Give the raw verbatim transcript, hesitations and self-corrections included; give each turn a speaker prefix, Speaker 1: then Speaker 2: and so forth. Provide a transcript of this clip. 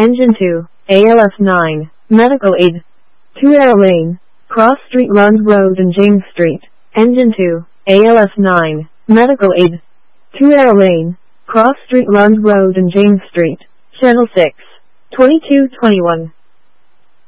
Speaker 1: Engine two, A L S nine, medical aid. two Arrow Lane, Cross Street runs Road and James Street. Engine two, A L S nine, medical aid. two Arrow Lane, Cross Street runs Road and James Street. Channel six, twenty-two twenty-one.